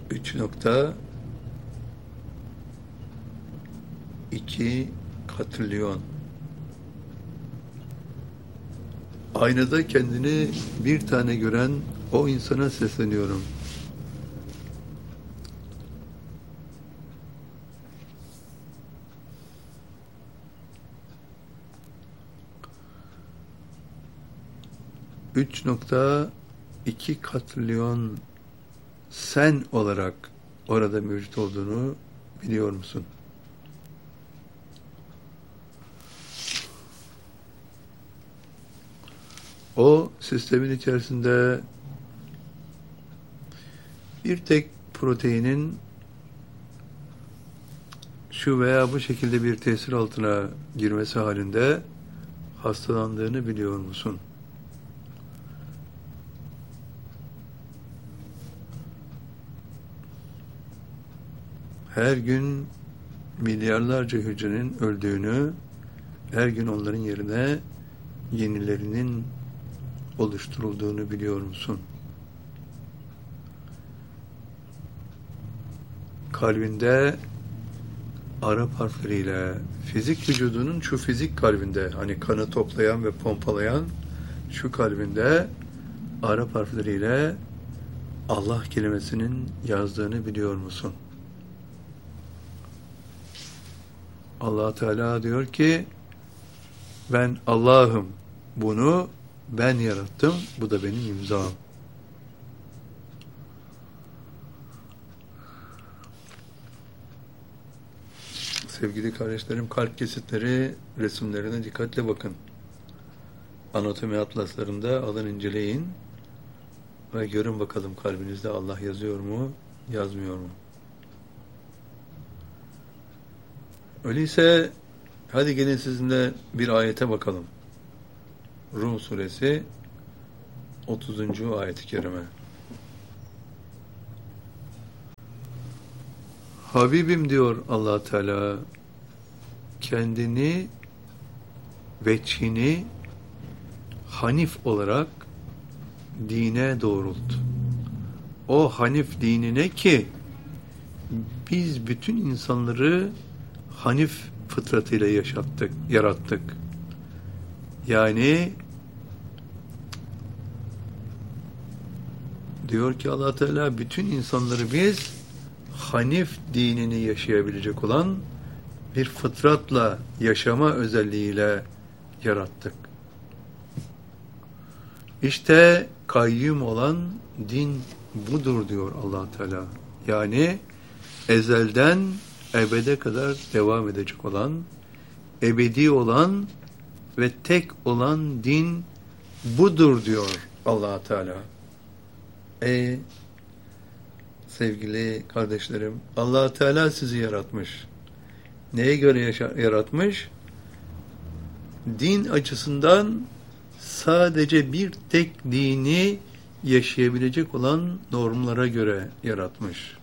3,2 katrilyon. Aynada kendini bir tane gören o insana sesleniyorum. ...3,2 katrilyon sen olarak orada mevcut olduğunu biliyor musun? O sistemin içerisinde bir tek proteinin şu veya bu şekilde bir tesir altına girmesi halinde hastalandığını biliyor musun? Her gün milyarlarca hücrenin öldüğünü, her gün onların yerine yenilerinin oluşturulduğunu biliyor musun? Kalbinde Arap harfleriyle fizik vücudunun şu fizik kalbinde, hani kanı toplayan ve pompalayan şu kalbinde Arap harfleriyle Allah kelimesinin yazdığını biliyor musun? Allah Teala diyor ki ben Allah'ım, bunu ben yarattım, bu da benim imzam. Sevgili kardeşlerim, kalp kesitleri resimlerine dikkatle bakın. Anatomi atlaslarında alın, inceleyin ve görün bakalım kalbinizde Allah yazıyor mu, yazmıyor mu? Öyleyse hadi gelin sizinle bir ayete bakalım. Rum suresi 30. ayet-i kerime. Habibim diyor Allah Teala, kendini veçhini Hanif olarak dine doğrult. O Hanif dinine ki biz bütün insanları Hanif fıtratıyla yarattık. Yani diyor ki Allah Teala, bütün insanları biz Hanif dinini yaşayabilecek olan bir fıtratla, yaşama özelliğiyle yarattık. İşte kayyum olan din budur diyor Allah Teala. Yani ezelden ebede kadar devam edecek olan, ebedi olan ve tek olan din budur diyor Allah Teala. Sevgili kardeşlerim, Allah Teala sizi yaratmış. Neye göre yaratmış? Din açısından sadece bir tek dini yaşayabilecek olan normlara göre yaratmış.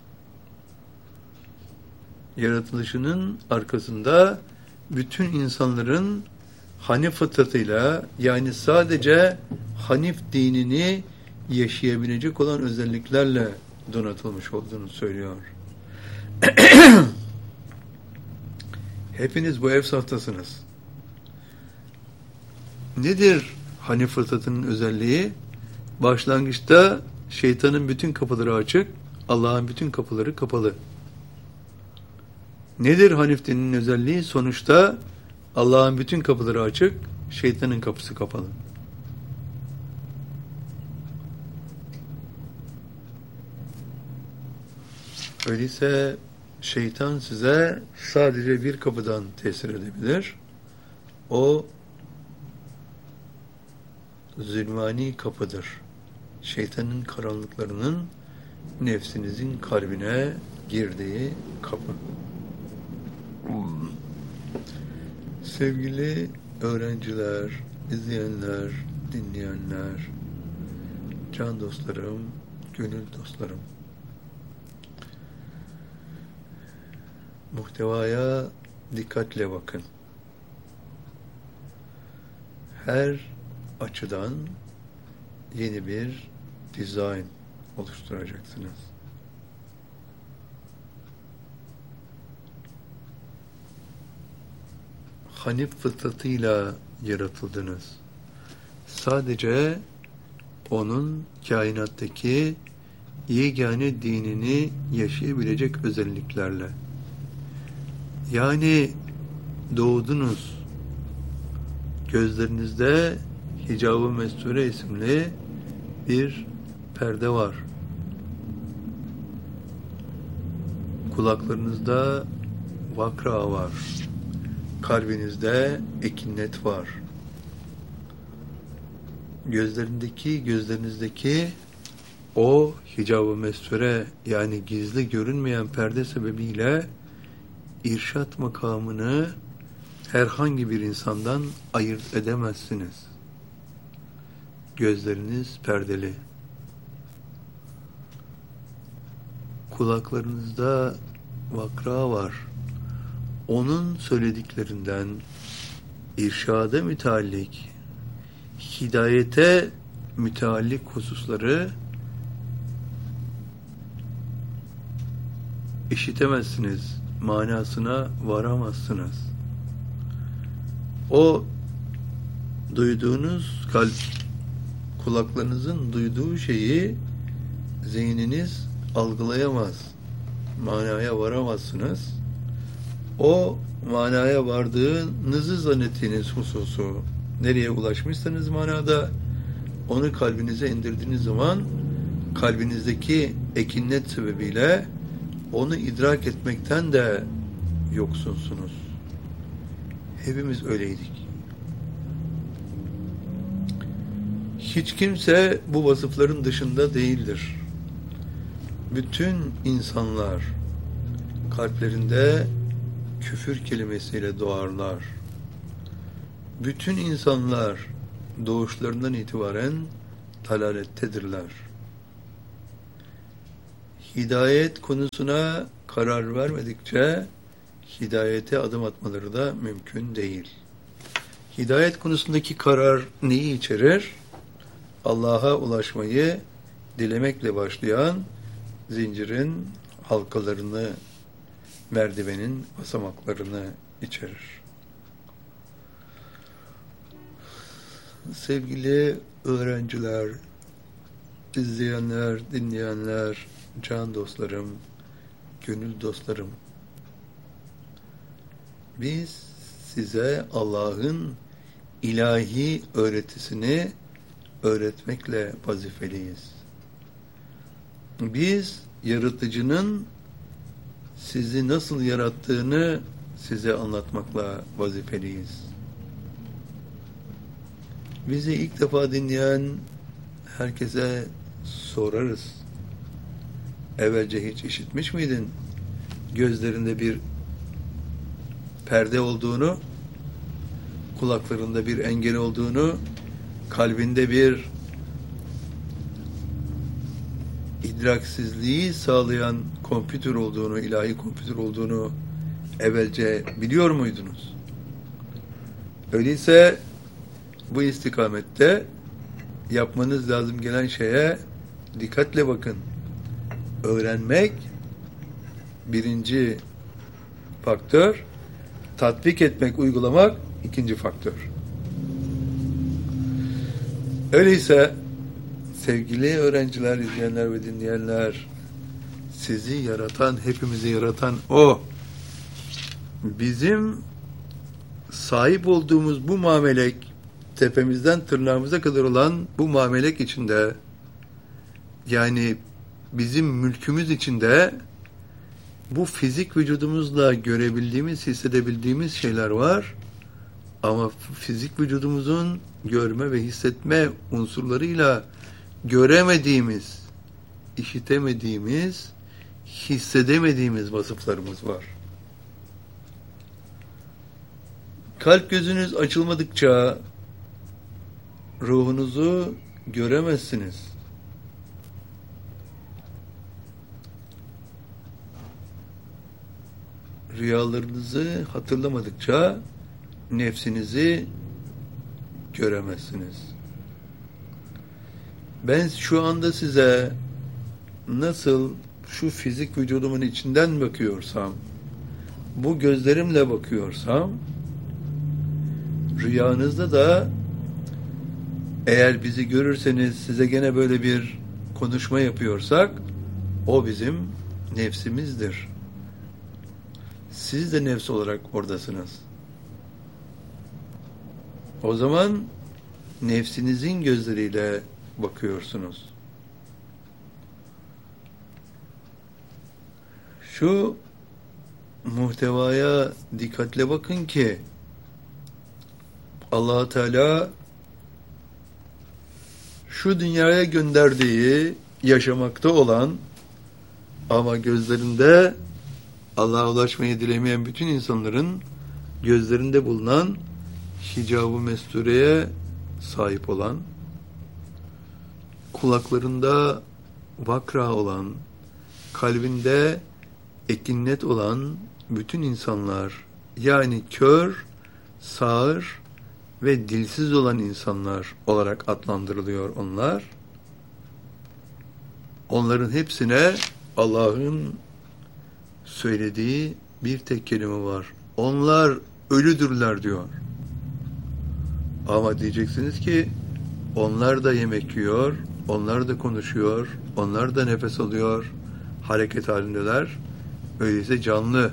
Yaratılışının arkasında bütün insanların Hanif fıtratıyla, yani sadece Hanif dinini yaşayabilecek olan özelliklerle donatılmış olduğunu söylüyor. Hepiniz bu ev saftasınız. Nedir Hanif fıtratının özelliği? Başlangıçta şeytanın bütün kapıları açık, Allah'ın bütün kapıları kapalı. Nedir Hanif dininin özelliği? Sonuçta Allah'ın bütün kapıları açık, şeytanın kapısı kapalı. Öyleyse şeytan size sadece bir kapıdan tesir edebilir. O zulmani kapıdır. Şeytanın karanlıklarının nefsinizin kalbine girdiği kapı. Sevgili öğrenciler, izleyenler, dinleyenler, can dostlarım, gönül dostlarım, muhtevaya dikkatle bakın. Her açıdan yeni bir dizayn oluşturacaksınız. Hanif fıtratıyla yaratıldınız. Sadece onun kainattaki yegane dinini yaşayabilecek özelliklerle. Yani doğdunuz. Gözlerinizde Hicab-ı Mesture isimli bir perde var. Kulaklarınızda vakra var. Kalbinizde ekinnet var. Gözlerinizdeki o Hicab-ı Mesture, yani gizli görünmeyen perde sebebiyle irşat makamını herhangi bir insandan ayırt edemezsiniz. Gözleriniz perdeli. Kulaklarınızda vakra var. Onun söylediklerinden irşada müteallik, hidayete müteallik hususları işitemezsiniz, manasına varamazsınız. O duyduğunuz kulaklarınızın duyduğu şeyi zihniniz algılayamaz, manaya varamazsınız. O manaya vardığınızı zannettiğiniz hususu, nereye ulaşmışsanız manada, onu kalbinize indirdiğiniz zaman kalbinizdeki ekinnet sebebiyle onu idrak etmekten de yoksunsunuz. Hepimiz öyleydik. Hiç kimse bu vasıfların dışında değildir. Bütün insanlar kalplerinde küfür kelimesiyle doğarlar. Bütün insanlar doğuşlarından itibaren dalalettedirler. Hidayet konusuna karar vermedikçe hidayete adım atmaları da mümkün değil. Hidayet konusundaki karar neyi içerir? Allah'a ulaşmayı dilemekle başlayan zincirin halkalarını, merdivenin basamaklarını içerir. Sevgili öğrenciler, izleyenler, dinleyenler, can dostlarım, gönül dostlarım, biz size Allah'ın ilahi öğretisini öğretmekle vazifeliyiz. Biz yaratıcının sizi nasıl yarattığını size anlatmakla vazifeliyiz. Bizi ilk defa dinleyen herkese sorarız. Evvelce hiç işitmiş miydin gözlerinde bir perde olduğunu, kulaklarında bir engel olduğunu, kalbinde bir idraksizliği sağlayan kompütür olduğunu, ilahi kompütür olduğunu evvelce biliyor muydunuz? Öyleyse bu istikamette yapmanız lazım gelen şeye dikkatle bakın. Öğrenmek birinci faktör, tatbik etmek, uygulamak ikinci faktör. Öyleyse sevgili öğrenciler, izleyenler ve dinleyenler, sizi yaratan, hepimizi yaratan O. Bizim sahip olduğumuz bu mamelek, tepemizden tırnağımıza kadar olan bu mamelek içinde, yani bizim mülkümüz içinde bu fizik vücudumuzla görebildiğimiz, hissedebildiğimiz şeyler var. Ama fizik vücudumuzun görme ve hissetme unsurlarıyla göremediğimiz, işitemediğimiz, hissedemediğimiz vasıflarımız var. Kalp gözünüz açılmadıkça ruhunuzu göremezsiniz. Rüyalarınızı hatırlamadıkça nefsinizi göremezsiniz. Ben şu anda size nasıl şu fizik vücudumun içinden bakıyorsam, bu gözlerimle bakıyorsam, rüyanızda da eğer bizi görürseniz size gene böyle bir konuşma yapıyorsak o bizim nefsimizdir. Siz de nefs olarak oradasınız. O zaman nefsinizin gözleriyle bakıyorsunuz. Şu muhtevaya dikkatle bakın ki Allah Teala şu dünyaya gönderdiği yaşamakta olan ama gözlerinde Allah'a ulaşmayı dilemeyen bütün insanların gözlerinde bulunan hicab-ı mestureye sahip olan, kulaklarında vakra olan, kalbinde ekinnet olan bütün insanlar, yani kör, sağır ve dilsiz olan insanlar olarak adlandırılıyor onlar. Onların hepsine Allah'ın söylediği bir tek kelime var. Onlar ölüdürler diyor. Ama diyeceksiniz ki onlar da yemek yiyor, onlar da konuşuyor, onlar da nefes alıyor, hareket halindeler. Öyleyse canlı.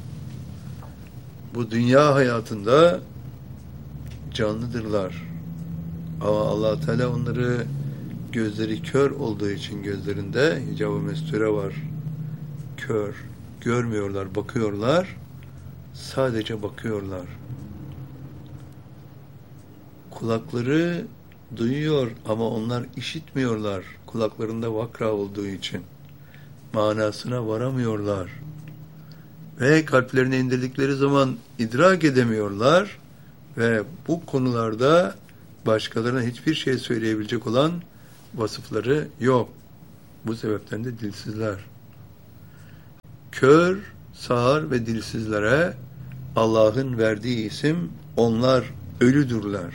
Bu dünya hayatında canlıdırlar. Ama Allah Teala onları gözleri kör olduğu için gözlerinde hicab-ı mesture var. Kör. Görmüyorlar, bakıyorlar. Sadece bakıyorlar. Kulakları duyuyor ama onlar işitmiyorlar. Kulaklarında vakra olduğu için. Manasına varamıyorlar. Ve kalplerine indirdikleri zaman idrak edemiyorlar. Ve bu konularda başkalarına hiçbir şey söyleyebilecek olan vasıfları yok. Bu sebepten de dilsizler. Kör, sağır ve dilsizlere Allah'ın verdiği isim, onlar ölüdürler.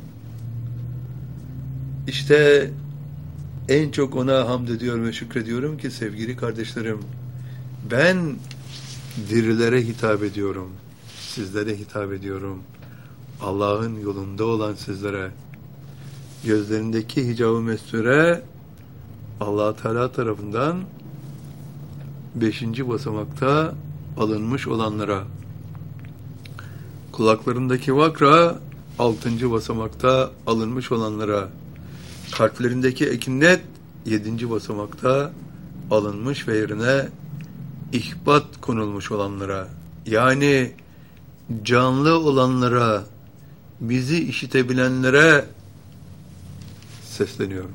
İşte en çok ona hamd ediyor ve şükrediyorum ki sevgili kardeşlerim, ben dirilere hitap ediyorum, sizlere hitap ediyorum. Allah'ın yolunda olan sizlere, gözlerindeki hicab-ı mesture Allah Teala tarafından 5. basamakta alınmış olanlara, kulaklarındaki vakra 6. basamakta alınmış olanlara, kalplerindeki ekinnet 7. basamakta alınmış ve yerine ihbat konulmuş olanlara, yani canlı olanlara, bizi işitebilenlere sesleniyorum.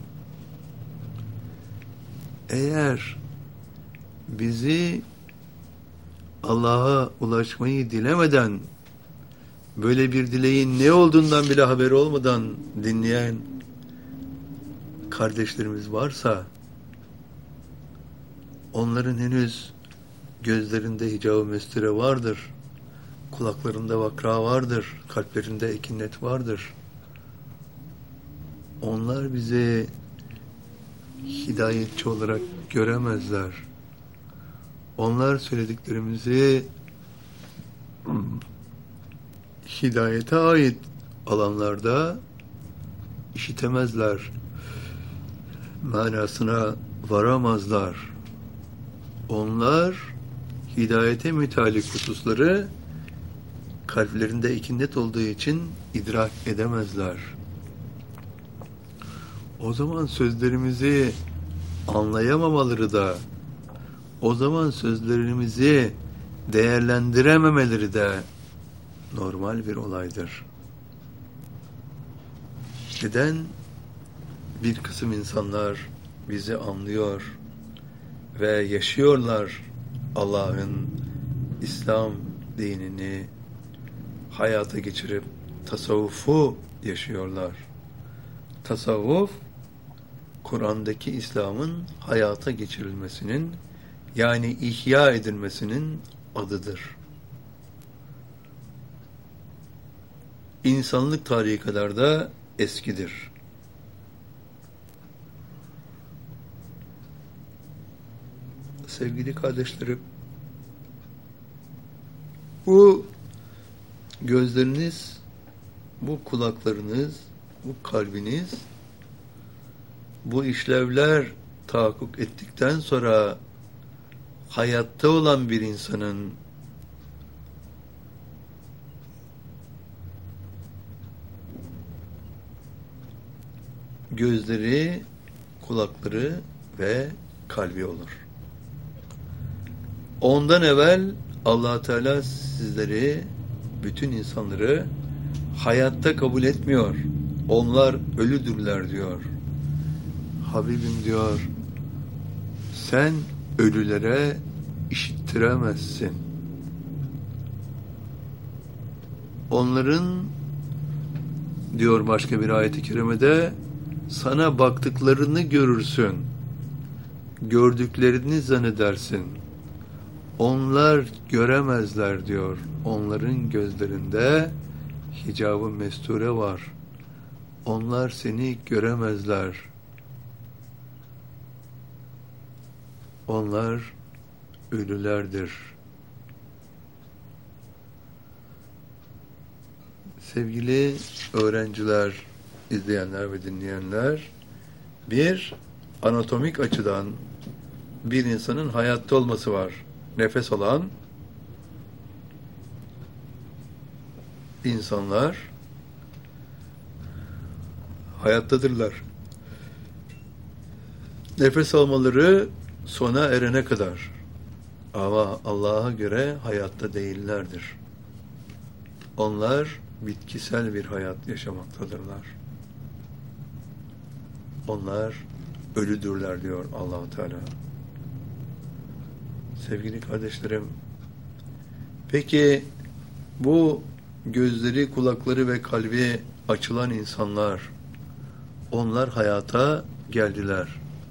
Eğer bizi Allah'a ulaşmayı dilemeden, böyle bir dileğin ne olduğundan bile haberi olmadan dinleyen kardeşlerimiz varsa, onların henüz gözlerinde hicab-ı mesture vardır, kulaklarında vakra vardır, kalplerinde ekinnet vardır. Onlar bizi hidayetçi olarak göremezler. Onlar söylediklerimizi hidayete ait alanlarda işitemezler. Manasına varamazlar. Onlar hidayete mütalik hususları kalplerinde ekinnet olduğu için idrak edemezler. O zaman sözlerimizi anlayamamaları da, o zaman sözlerimizi değerlendirememeleri de normal bir olaydır. Neden bir kısım insanlar bizi anlıyor ve yaşıyorlar, Allah'ın İslam dinini hayata geçirip tasavvufu yaşıyorlar. Tasavvuf, Kur'an'daki İslam'ın hayata geçirilmesinin, yani ihya edilmesinin adıdır. İnsanlık tarihi kadar da eskidir. Sevgili kardeşlerim, bu gözleriniz bu kulaklarınız, bu kalbiniz, bu işlevler tahakkuk ettikten sonra hayatta olan bir insanın gözleri, kulakları ve kalbi olur. Ondan evvel Allah Teala sizleri, bütün insanları hayatta kabul etmiyor. Onlar ölüdürler diyor. Habibim diyor, sen ölülere işittiremezsin. Onların, diyor başka bir ayet-i kerimede, sana baktıklarını görürsün. Gördüklerini zannedersin. Onlar göremezler diyor. Onların gözlerinde hicab-ı mesture var. Onlar seni göremezler. Onlar ölülerdir. Sevgili öğrenciler, izleyenler ve dinleyenler, bir anatomik açıdan bir insanın hayatta olması var. Nefes alan insanlar hayattadırlar. Nefes almaları sona erene kadar. Ama Allah'a göre hayatta değillerdir. Onlar bitkisel bir hayat yaşamaktadırlar. Onlar ölüdürler diyor Allah-u Teala. Sevgili kardeşlerim, peki bu gözleri, kulakları ve kalbi açılan insanlar, onlar hayata geldiler.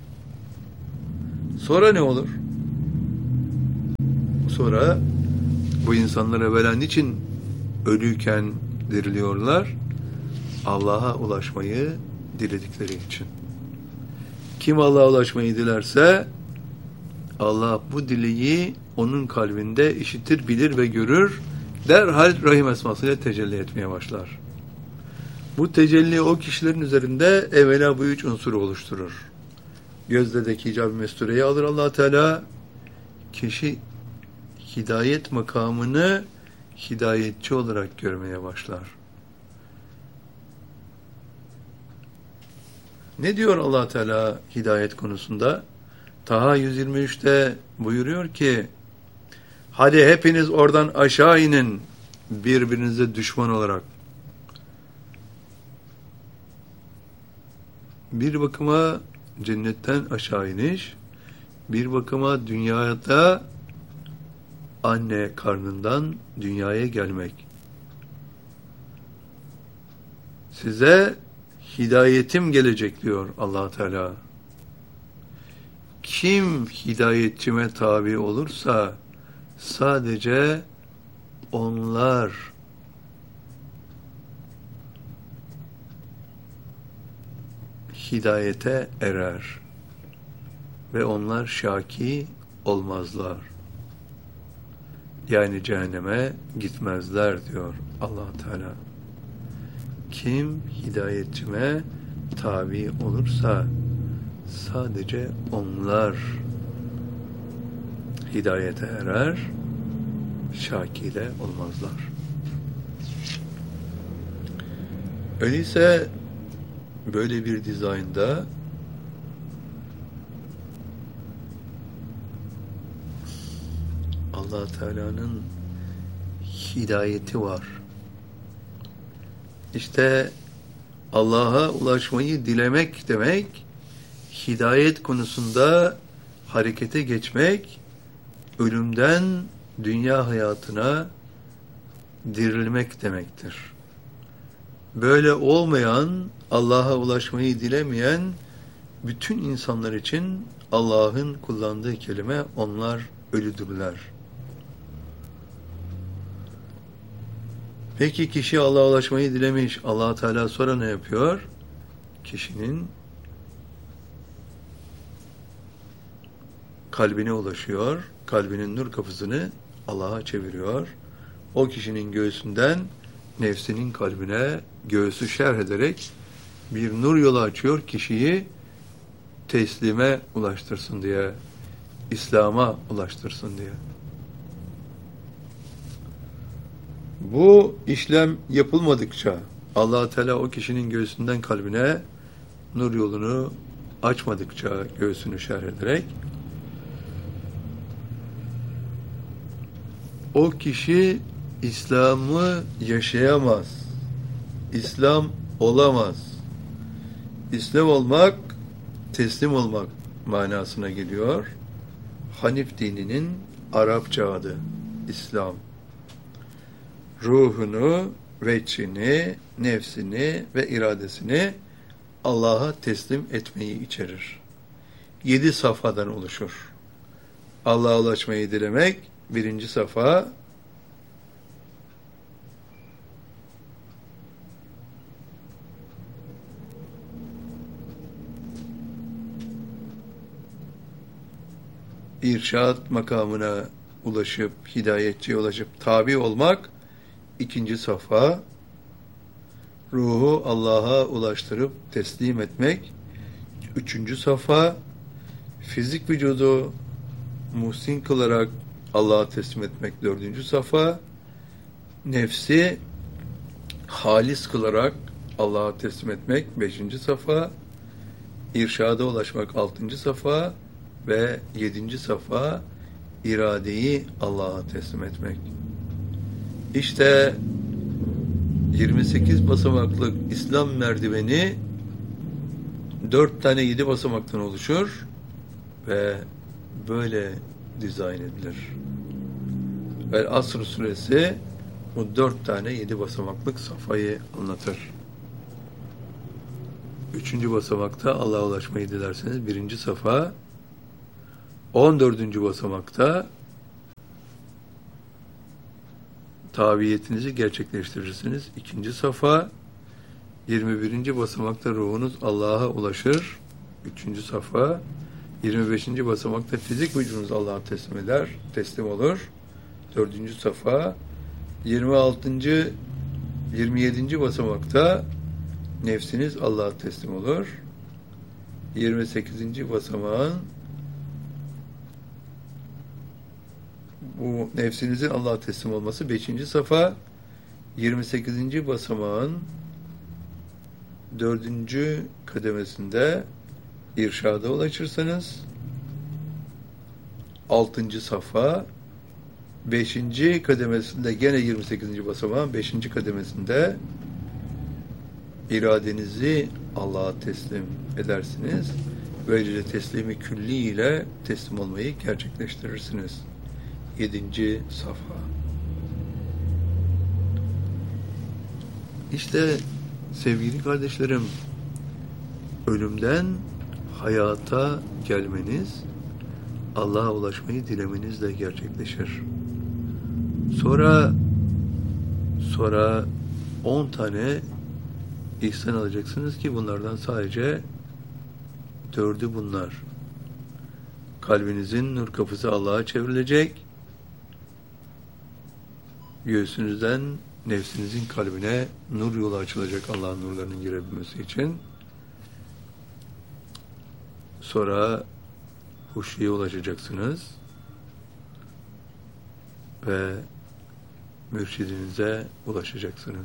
Sonra ne olur? Sonra bu insanlar evvela niçin ölüyken diriliyorlar? Allah'a ulaşmayı diledikleri için. Kim Allah'a ulaşmayı dilerse Allah bu dileği onun kalbinde işitir, bilir ve görür. Derhal Rahim esmasıyla tecelli etmeye başlar. Bu tecelli o kişilerin üzerinde evvela bu üç unsuru oluşturur. Gözdeki hicab-ı mestureyi alır Allah Teala. Kişi hidayet makamını hidayetçi olarak görmeye başlar. Ne diyor Allah Teala hidayet konusunda? Taha 123'te buyuruyor ki, hadi hepiniz oradan aşağı inin birbirinize düşman olarak. Bir bakıma cennetten aşağı iniş, bir bakıma dünyada anne karnından dünyaya gelmek. Size hidayetim gelecek diyor Allah Teala. Kim hidayetçime tabi olursa sadece onlar hidayete erer ve onlar şaki olmazlar. Yani cehenneme gitmezler diyor Allah Teala. Kim hidayetçime tabi olursa sadece onlar hidayete erer, şaki de olmazlar. Öyleyse böyle bir dizaynda Allah Teala'nın hidayeti var. İşte Allah'a ulaşmayı dilemek demek, hidayet konusunda harekete geçmek, ölümden dünya hayatına dirilmek demektir. Böyle olmayan, Allah'a ulaşmayı dilemeyen bütün insanlar için Allah'ın kullandığı kelime, onlar ölüdürler. Peki kişi Allah'a ulaşmayı dilemiş, Allah Teala sonra ne yapıyor? Kişinin kalbine ulaşıyor, kalbinin nur kapısını Allah'a çeviriyor. O kişinin göğsünden nefsinin kalbine göğsü şerh ederek bir nur yolu açıyor, kişiyi teslime ulaştırsın diye, İslam'a ulaştırsın diye. Bu işlem yapılmadıkça, Allah Teala o kişinin göğsünden kalbine nur yolunu açmadıkça, göğsünü şerh ederek, o kişi İslam'ı yaşayamaz. İslam olamaz. İslam olmak, teslim olmak manasına geliyor. Hanif dininin Arapça adı İslam. Ruhunu, veçhini, nefsini ve iradesini Allah'a teslim etmeyi içerir. 7 safhadan oluşur. Allah'a ulaşmayı dilemek, 1. safha, irşad makamına ulaşıp, hidayetçiye ulaşıp tabi olmak, 2. safha, ruhu Allah'a ulaştırıp teslim etmek, 3. safha, fizik vücudu muhsin kılarak Allah'a teslim etmek, 4. safha, nefsi halis kılarak Allah'a teslim etmek, 5. safha, irşada ulaşmak, 6. safha ve 7. safha, iradeyi Allah'a teslim etmek. İşte 28 basamaklık İslam merdiveni 4 tane 7 basamaktan oluşur ve böyle dizayn edilir. Ve Asr suresi bu 4 tane 7 basamaklık safhayı anlatır. 3. basamakta Allah'a ulaşmayı dilerseniz 1. safha, 14. basamakta tabiyetinizi gerçekleştirirsiniz, 2. safha, 21. basamakta ruhunuz Allah'a ulaşır, 3. safha, 25. basamakta fizik vücudunuz Allah'a teslim olur, 4. safha, 26. 27. basamakta nefsiniz Allah'a teslim olur, 28. basamağın bu nefsinizin Allah'a teslim olması, 5. safa, 28. basamağın 4. kademesinde irşada ulaşırsanız, 6. safa, 5. kademesinde gene 28. basamağın 5. kademesinde iradenizi Allah'a teslim edersiniz. Böylece teslimi külli ile teslim olmayı gerçekleştirirsiniz. 7. safha. İşte sevgili kardeşlerim, ölümden hayata gelmeniz, Allah'a ulaşmayı dilemenizle gerçekleşir. Sonra 10 tane ihsan alacaksınız ki bunlardan sadece 4'ü bunlar. Kalbinizin nur kapısı Allah'a çevrilecek. Göğsünüzden nefsinizin kalbine nur yolu açılacak Allah'ın nurlarının girebilmesi için. Sonra huşuya ulaşacaksınız ve mürşidinize ulaşacaksınız.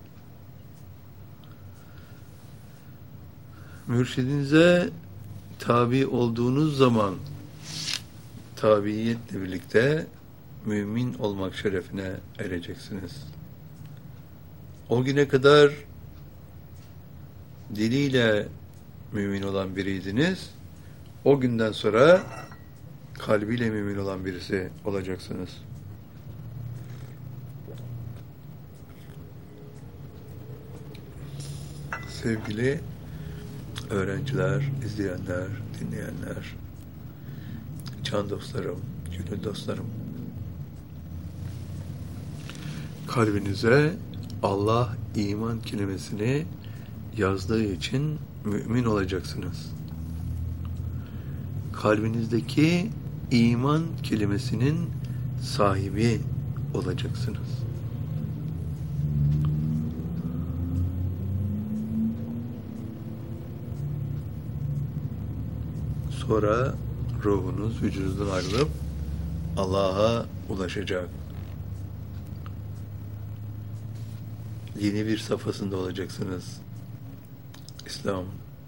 Mürşidinize tabi olduğunuz zaman tabiiyetle birlikte mümin olmak şerefine ereceksiniz. O güne kadar diliyle mümin olan biriydiniz. O günden sonra kalbiyle mümin olan birisi olacaksınız. Sevgili öğrenciler, izleyenler, dinleyenler, can dostlarım, gönül dostlarım, kalbinize Allah iman kelimesini yazdığı için mümin olacaksınız. Kalbinizdeki iman kelimesinin sahibi olacaksınız. Sonra ruhunuz vücudundan ayrılıp Allah'a ulaşacak. Yeni bir safhasında olacaksınız. İslam.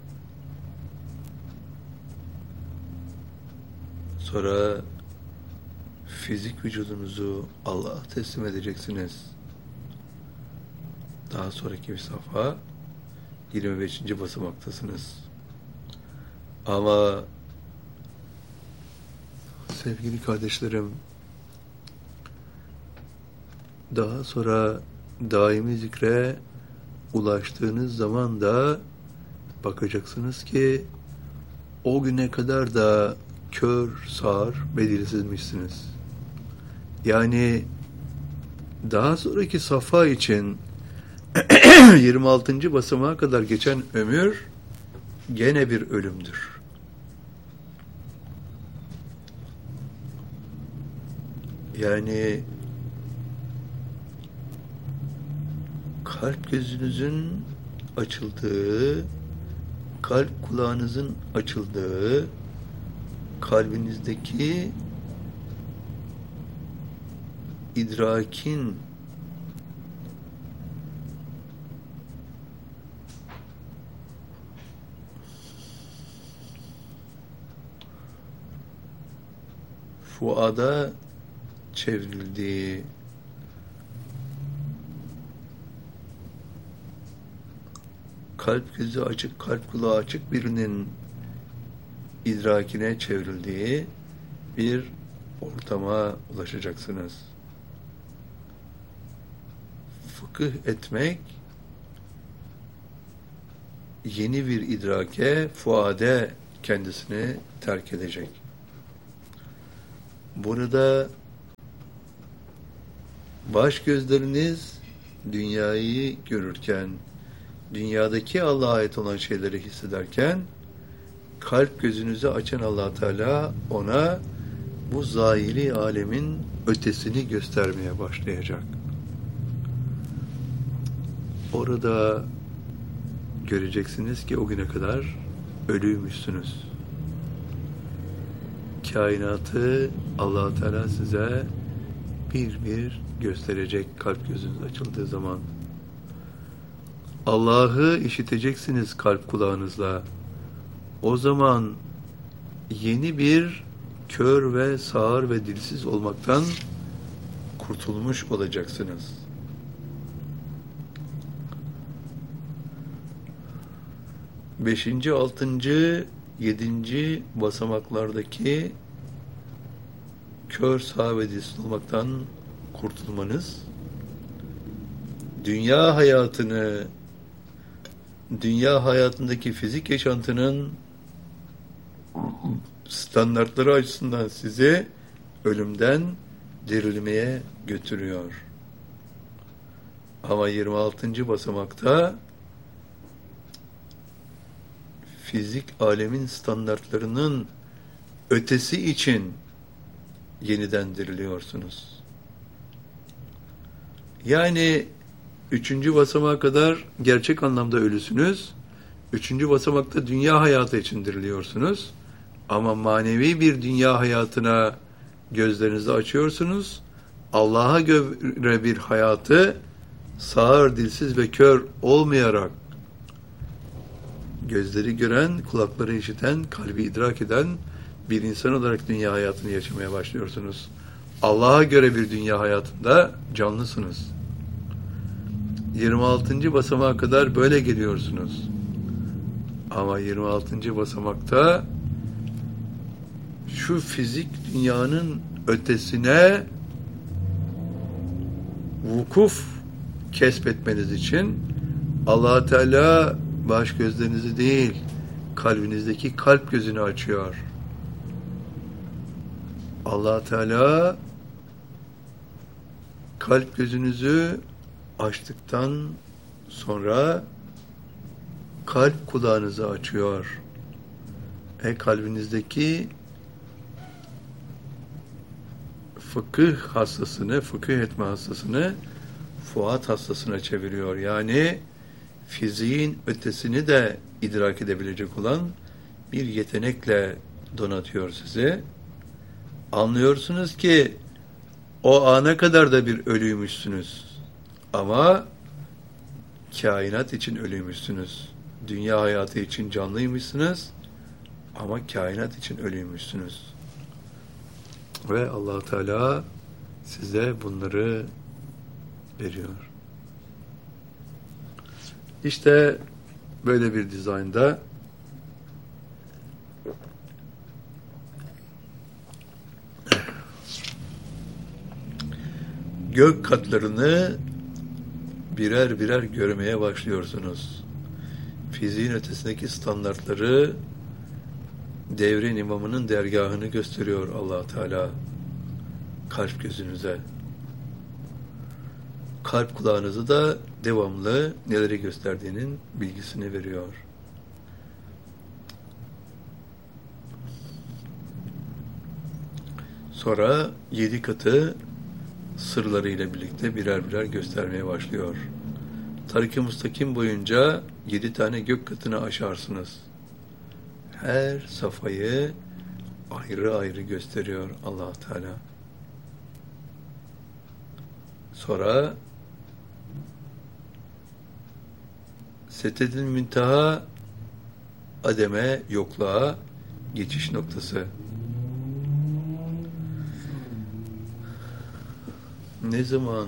Sonra fizik vücudunuzu Allah'a teslim edeceksiniz. Daha sonraki bir safha 25. basamaktasınız. Ama sevgili kardeşlerim, daha sonra daimi zikre ulaştığınız zaman da bakacaksınız ki o güne kadar da kör, sağır ve dilsizmişsiniz. Yani daha sonraki safha için 26. basamağa kadar geçen ömür gene bir ölümdür. Yani kalp gözünüzün açıldığı, kalp kulağınızın açıldığı, kalbinizdeki idrakin fuada çevrildiği, kalp gözü açık, kalp kulağı açık birinin idrakine çevrildiği bir ortama ulaşacaksınız. Fıkıh etmek, yeni bir idrake, fuade kendisini terk edecek. Burada baş gözleriniz dünyayı görürken, dünyadaki Allah'a ait olan şeyleri hissederken, kalp gözünüzü açan Allah Teala ona bu zahiri alemin ötesini göstermeye başlayacak. Orada göreceksiniz ki o güne kadar ölüymüşsünüz. Kainatı Allah Teala size bir bir gösterecek kalp gözünüz açıldığı zaman. Allah'ı işiteceksiniz kalp kulağınızla. O zaman yeni bir kör ve sağır ve dilsiz olmaktan kurtulmuş olacaksınız. Beşinci, altıncı, 7. basamaklardaki kör, sağır ve dilsiz olmaktan kurtulmanız, dünya hayatını, dünya hayatındaki fizik yaşantının standartları açısından sizi ölümden dirilmeye götürüyor. Ama 26. basamakta fizik alemin standartlarının ötesi için yeniden diriliyorsunuz. Yani 3. basamağa kadar gerçek anlamda ölüsünüz. 3. basamakta dünya hayatı için diriliyorsunuz. Ama manevi bir dünya hayatına gözlerinizi açıyorsunuz. Allah'a göre bir hayatı sağır, dilsiz ve kör olmayarak gözleri gören, kulakları işiten, kalbi idrak eden bir insan olarak dünya hayatını yaşamaya başlıyorsunuz. Allah'a göre bir dünya hayatında canlısınız. 26. basamağa kadar böyle geliyorsunuz. Ama 26. basamakta şu fizik dünyanın ötesine vukuf kesbetmeniz için Allah Teala baş gözlerinizi değil, kalbinizdeki kalp gözünü açıyor. Allah Teala kalp gözünüzü açtıktan sonra kalp kulağınızı açıyor. Kalbinizdeki fıkıh hastasını, fıkıh etme hastasını fuat hastasına çeviriyor. Yani fiziğin ötesini de idrak edebilecek olan bir yetenekle donatıyor sizi. Anlıyorsunuz ki o ana kadar da bir ölüymüşsünüz. Ama kainat için ölüymüşsünüz. Dünya hayatı için canlıymışsınız. Ama kainat için ölüymüşsünüz. Ve Allah Teala size bunları veriyor. İşte böyle bir dizaynda gök katlarını birer birer görmeye başlıyorsunuz. Fiziğin ötesindeki standartları, devrin imamının dergahını gösteriyor Allah Teala kalp gözünüze. Kalp kulağınızı da devamlı neleri gösterdiğinin bilgisini veriyor. Sonra 7 katı sırlarıyla birlikte birer birer göstermeye başlıyor. Tarik-i Müstakim boyunca 7 tane gök katını aşarsınız. Her safhayı ayrı ayrı gösteriyor Allah Teala. Sonra Sedretil Münteha, Adem'e, yokluğa geçiş noktası. Ne zaman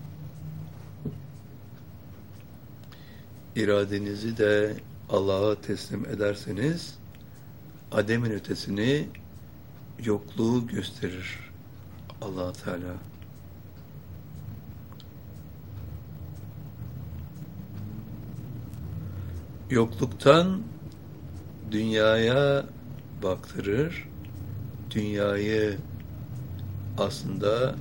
iradenizi de Allah'a teslim ederseniz, Adem'in ötesini, yokluğu gösterir Allah Teala. Yokluktan dünyaya baktırır, dünyayı aslında